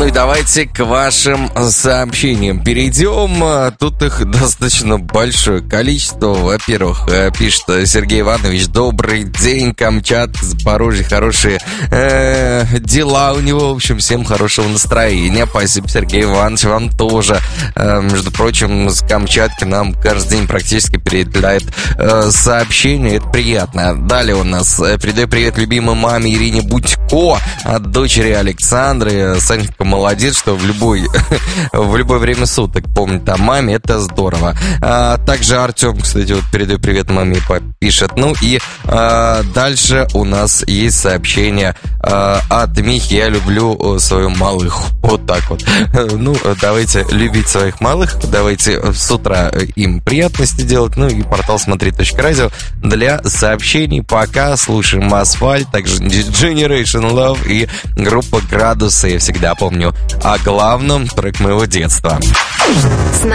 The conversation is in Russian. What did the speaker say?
Ну и давайте к вашим сообщениям перейдем. Тут их достаточно большое количество. Во-первых, пишет Сергей Иванович: добрый день, Камчатка, Запорожье, хорошие дела у него. В общем, всем хорошего настроения. Спасибо, Сергей Иванович, вам тоже. Между прочим, с Камчатки нам каждый день практически переделяет сообщения. Это приятно. Далее у нас: передаю привет любимой маме Ирине Будько от дочери Александры. Санечка молодец, что в любое время суток помнит о маме. Это здорово. Также Артем, кстати, вот передаю привет маме, пишет. Ну и дальше у нас есть сообщение от Михи: я люблю свою малых. Вот так вот. Ну, давайте любить своих малых. Давайте с утра им приятности делать. Ну и портал смотри.радио для сообщений. Пока слушаем Асфальт, также Generation Love и группа Градусы. Я всегда помню о главном, трек моего детства.